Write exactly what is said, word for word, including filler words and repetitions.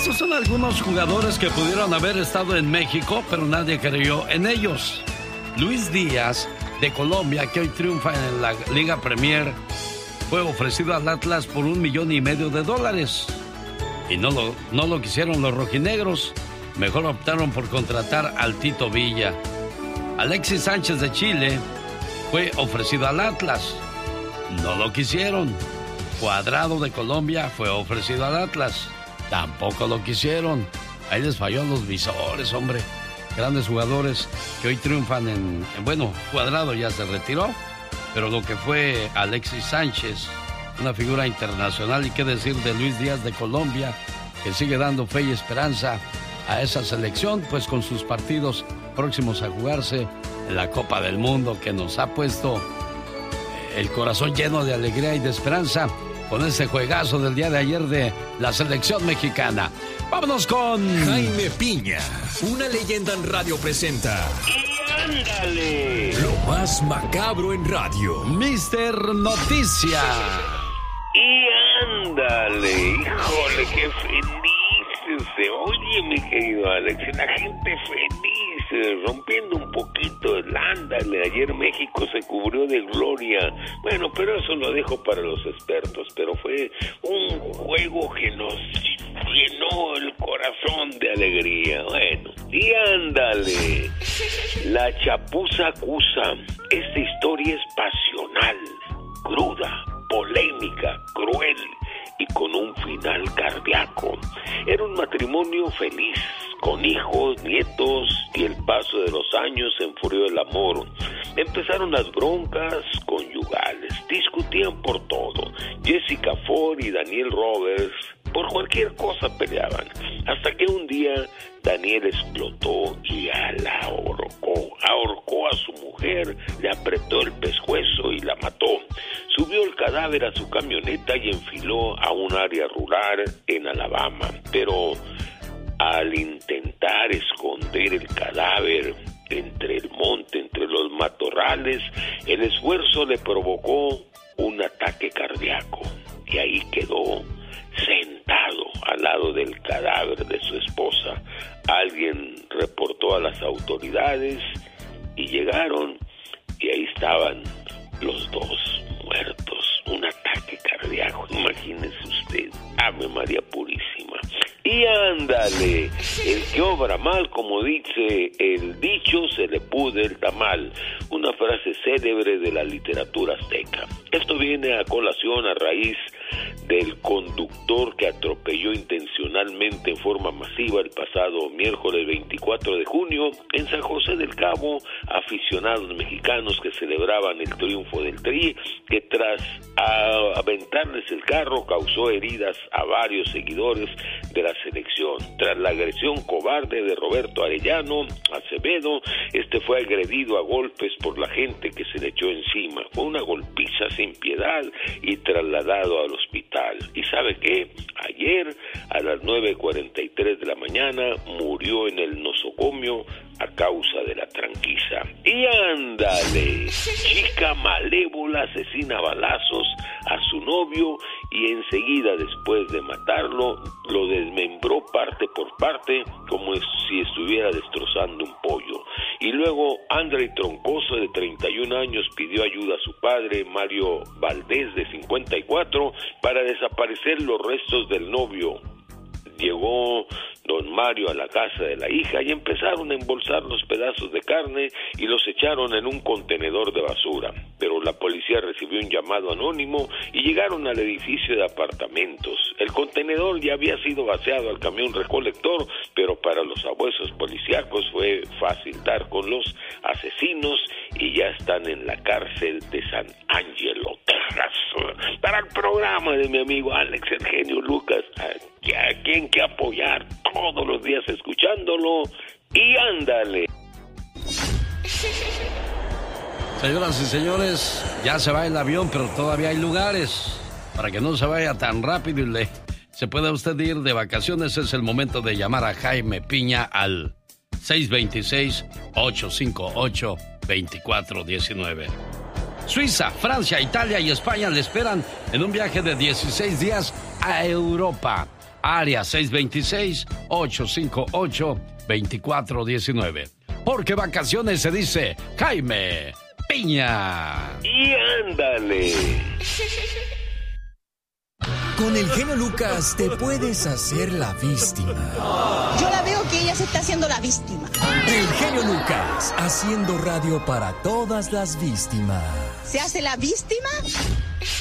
Estos son algunos jugadores que pudieron haber estado en México, pero nadie creyó en ellos. Luis Díaz, de Colombia, que hoy triunfa en la Liga Premier, fue ofrecido al Atlas por un millón y medio de dólares. Y no lo, no lo quisieron los rojinegros. Mejor optaron por contratar al Tito Villa. Alexis Sánchez de Chile fue ofrecido al Atlas. No lo quisieron. Cuadrado de Colombia fue ofrecido al Atlas. Tampoco lo quisieron. Ahí les falló a los visores, hombre. Grandes jugadores que hoy triunfan en, en... Bueno, Cuadrado ya se retiró, pero lo que fue Alexis Sánchez, una figura internacional, y qué decir de Luis Díaz de Colombia, que sigue dando fe y esperanza a esa selección, pues con sus partidos próximos a jugarse en la Copa del Mundo, que nos ha puesto el corazón lleno de alegría y de esperanza con ese juegazo del día de ayer de la selección mexicana. Vámonos con Jaime Piña, una leyenda en radio presenta. ¡Y ándale! Lo más macabro en radio. mister Noticia. ¡Y ándale! ¡Híjole, qué feliz se oye, mi querido Alex! La gente feliz, rompiendo un poquito el ándale. Ayer México se cubrió de gloria. Bueno, pero eso lo dejo para los expertos. Pero fue un juego que nos llenó el corazón de alegría. Bueno, y ándale. La chapuza acusa. Esta historia es pasional, cruda, polémica, cruel y con un final cardíaco. Era un matrimonio feliz, con hijos, nietos, y el paso de los años enfrió el amor. Empezaron las broncas conyugales, discutían por todo. Jessica Ford y Daniel Roberts por cualquier cosa peleaban, hasta que un día Daniel explotó y a la ahorcó, ahorcó a su mujer, le apretó el pescuezo y la mató. Subió el cadáver a su camioneta y enfiló a un área rural en Alabama, pero al intentar esconder el cadáver entre el monte, entre los matorrales, el esfuerzo le provocó un ataque cardíaco y ahí quedó sentado al lado del cadáver de su esposa. Alguien reportó a las autoridades y llegaron y ahí estaban los dos muertos. Un ataque cardíaco, imagínese usted. Ave María Purísima. Y ándale, el que obra mal, como dice el dicho, se le pudre el tamal. Una frase célebre de la literatura azteca. Esto viene a colación a raíz del conductor que atropelló intencionalmente en forma masiva el pasado miércoles veinticuatro de junio en San José del Cabo, aficionados mexicanos que celebraban el triunfo del Tri, que tras aventarles el carro causó heridas a varios seguidores de la selección. Tras la agresión cobarde de Roberto Arellano Acevedo, este fue agredido a golpes por la gente que se le echó encima. Fue una golpiza sin piedad y trasladado al hospital. ¿Y sabe qué? Ayer a las nueve cuarenta y tres de la mañana murió en el nosocomio a causa de la tranquiza. Y ándale, chica malévola asesina a balazos a su novio y enseguida después de matarlo lo desmembró parte por parte como si estuviera destrozando un pollo. Y luego André Troncoso, de treinta y un años, pidió ayuda a su padre Mario Valdés, de cincuenta y cuatro, para desaparecer los restos del novio. Llegó don Mario a la casa de la hija y empezaron a embolsar los pedazos de carne y los echaron en un contenedor de basura. Pero la policía recibió un llamado anónimo y llegaron al edificio de apartamentos. El contenedor ya había sido vaciado al camión recolector, pero para los abuesos policíacos fue fácil dar con los asesinos y ya están en la cárcel de San Angelo, Texas. Para el programa de mi amigo Alex Eugenio Lucas, a quien que apoyar todos los días escuchándolo, y ándale. Señoras y señores, ya se va el avión, pero todavía hay lugares para que no se vaya tan rápido y le, se pueda usted ir de vacaciones. Es el momento de llamar a Jaime Piña al seis dos seis, ocho cinco ocho, dos cuatro uno nueve. Suiza, Francia, Italia y España le esperan en un viaje de dieciséis días a Europa. área seis dos seis, ocho cinco ocho, dos cuatro uno nueve. Porque vacaciones se dice Jaime Piña. Y ándale. Con el genio Lucas te puedes hacer la víctima. Yo la veo que ella se está haciendo la víctima. El genio Lucas, haciendo radio para todas las víctimas. ¿Se hace la víctima?